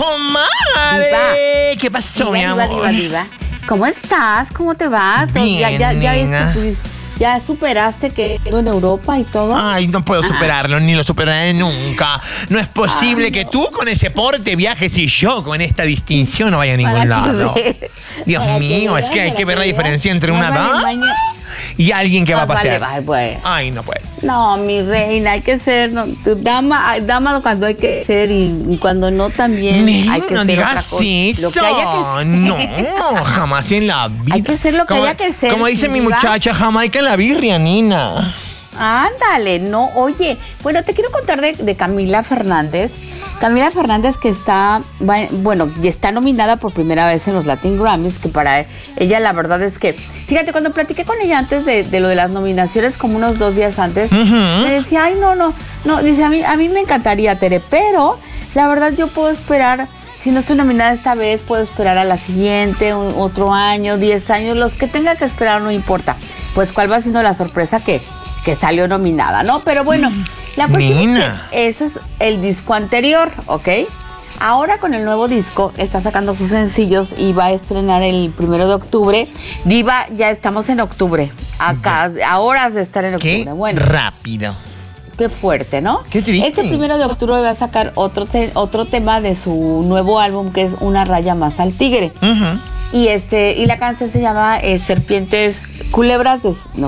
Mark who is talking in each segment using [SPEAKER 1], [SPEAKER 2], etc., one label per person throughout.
[SPEAKER 1] ¡Comadre!
[SPEAKER 2] Diva.
[SPEAKER 1] ¿Qué pasó, mi
[SPEAKER 2] Diva,
[SPEAKER 1] amor?
[SPEAKER 2] diva. ¿Cómo estás? ¿Cómo te va?
[SPEAKER 1] Bien, nena.
[SPEAKER 2] ¿Ya superaste que en Europa y todo?
[SPEAKER 1] Ay, no puedo superarlo, ni lo superaré nunca. No es posible que tú con ese porte viajes y yo con esta distinción no vaya a ningún lado. Dios mío, es que hay que ver la diferencia entre una dama y alguien que va a pasear. Ay, no puedes.
[SPEAKER 2] No, mi reina, hay que ser dama cuando hay que ser y cuando no también hay que
[SPEAKER 1] no
[SPEAKER 2] ser
[SPEAKER 1] digas
[SPEAKER 2] otra cosa.
[SPEAKER 1] eso.
[SPEAKER 2] Lo que haya que ser.
[SPEAKER 1] No, jamás en la vida.
[SPEAKER 2] Hay que ser lo que haya que ser.
[SPEAKER 1] Como dice mi
[SPEAKER 2] diva.
[SPEAKER 1] muchacha, Jamaica en la birria, Nina.
[SPEAKER 2] Ándale, no, oye, bueno, te quiero contar de Camila Fernández. Camila Fernández que está nominada por primera vez en los Latin Grammys, que para ella la verdad es que, fíjate, cuando platiqué con ella antes de lo de las nominaciones, como unos 2 días antes, me decía, ay, no, dice, a mí me encantaría, Tere, pero la verdad yo puedo esperar, si no estoy nominada esta vez, puedo esperar a la siguiente, otro año, 10 años, los que tenga que esperar no importa. Pues cuál va siendo la sorpresa que salió nominada, ¿no? Pero bueno, la cuestión es que eso es el disco anterior, ¿ok? Ahora con el nuevo disco está sacando sus sencillos y va a estrenar el 1 de octubre. Diva, ya estamos en octubre, acá, a horas de estar en octubre.
[SPEAKER 1] Qué
[SPEAKER 2] bueno,
[SPEAKER 1] rápido.
[SPEAKER 2] Qué fuerte, ¿no?
[SPEAKER 1] Qué triste.
[SPEAKER 2] Este 1 de octubre va a sacar otro tema de su nuevo álbum que es Una raya más al tigre. Y la canción se llama Culebras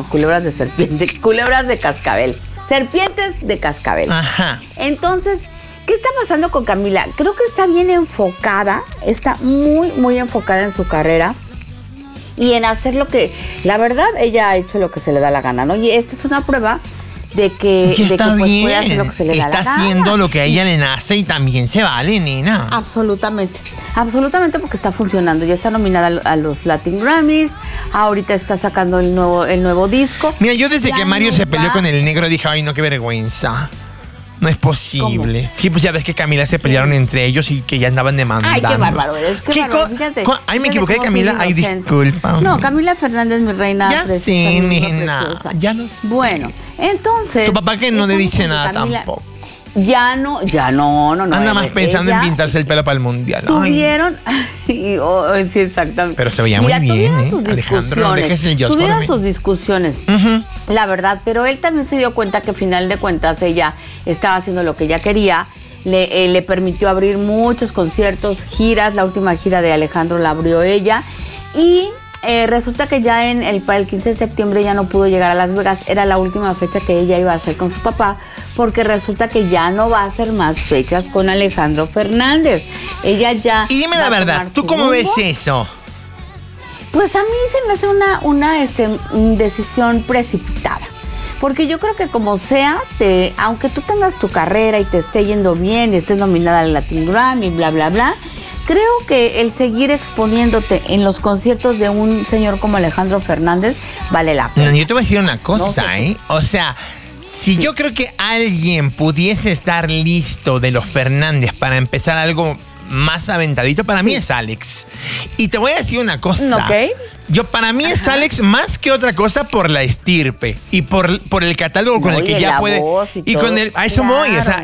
[SPEAKER 2] de Cascabel. Serpientes de Cascabel.
[SPEAKER 1] Ajá.
[SPEAKER 2] Entonces, ¿qué está pasando con Camila? Creo que está bien enfocada, está muy, muy enfocada en su carrera y en hacer lo que, la verdad, ella ha hecho lo que se le da la gana, ¿no? Y esta es una prueba de que puede hacer lo que se le da la gana.
[SPEAKER 1] Está haciendo lo que a ella le nace y también se vale, nena.
[SPEAKER 2] Absolutamente porque está funcionando. Ya está nominada a los Latin Grammys. Ahorita está sacando el nuevo disco.
[SPEAKER 1] Mira, yo desde que Mario se peleó con el negro dije, ay, no, qué vergüenza. No es posible. ¿Cómo? Sí, pues ya ves que Camila se pelearon entre ellos y que ya andaban demandando.
[SPEAKER 2] Ay, qué bárbaro eres, qué bárbaro, fíjate.
[SPEAKER 1] Ay, me equivoqué de Camila, ay, disculpa.
[SPEAKER 2] No, Camila Fernández, mi reina.
[SPEAKER 1] Ya sé, nena, ya lo sé.
[SPEAKER 2] Bueno, entonces...
[SPEAKER 1] Su papá que no le dice nada Camila, tampoco.
[SPEAKER 2] Ya no.
[SPEAKER 1] Anda más pensando en pintarse el pelo para el mundial.
[SPEAKER 2] Tuvieron... sí, exactamente.
[SPEAKER 1] Pero se veía muy bien,
[SPEAKER 2] Alejandro, no dejes el tuvieron sus discusiones, la verdad, pero él también se dio cuenta que al final de cuentas ella estaba haciendo lo que ella quería. Le permitió abrir muchos conciertos, giras. La última gira de Alejandro la abrió ella. Y resulta que ya para el 15 de septiembre ya no pudo llegar a Las Vegas. Era la última fecha que ella iba a hacer con su papá, porque resulta que ya no va a hacer más fechas con Alejandro Fernández. Ella ya...
[SPEAKER 1] Y dime la verdad, ¿tú cómo ves eso?
[SPEAKER 2] Pues a mí se me hace una decisión precipitada. Porque yo creo que como sea, aunque tú tengas tu carrera y te esté yendo bien y estés nominada al Latin Grammy, bla, bla, bla, creo que el seguir exponiéndote en los conciertos de un señor como Alejandro Fernández vale la pena.
[SPEAKER 1] No, yo te voy a decir una cosa, O sea, si yo creo que alguien pudiese estar listo de los Fernández para empezar algo más aventadito, para mí es Alex. Y te voy a decir una cosa. Para mí es Alex más que otra cosa por la estirpe y por el catálogo con el que ya puede. Y con a eso voy. O sea,